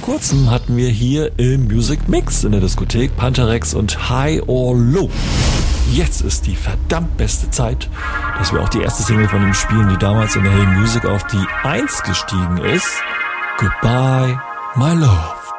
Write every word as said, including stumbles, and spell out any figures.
kurzem hatten wir hier im Music Mix in der Diskothek Panther-X und High or Low. Jetzt ist die verdammt beste Zeit, dass wir auch die erste Single von ihm spielen, die damals in der Hey Music auf die eins gestiegen ist. Goodbye, my love.